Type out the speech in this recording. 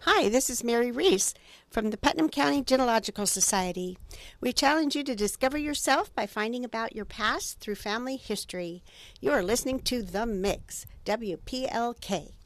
Hi, this is Mary Reese from the Putnam County Genealogical Society. We challenge you to discover yourself by finding about your past through family history. You are listening to The Mix, WPLK.